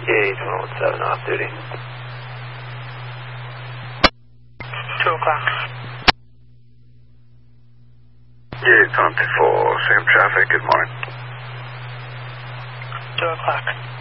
Yeah, he's 117 off duty. 2 o'clock. Yeah, 24, same traffic, good morning. 2 o'clock.